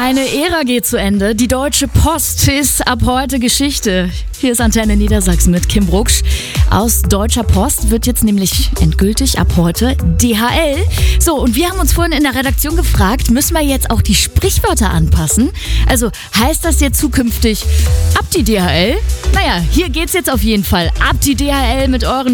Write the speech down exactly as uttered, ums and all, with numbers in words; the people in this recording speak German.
Eine Ära geht zu Ende. Die Deutsche Post ist ab heute Geschichte. Hier ist Antenne Niedersachsen mit Kim Brucksch. Aus Deutscher Post wird jetzt nämlich endgültig ab heute D H L. So, und wir haben uns vorhin in der Redaktion gefragt, müssen wir jetzt auch die Sprichwörter anpassen? Also heißt das jetzt zukünftig ab die D H L? Naja, hier geht's jetzt auf jeden Fall. Ab die D H L mit euren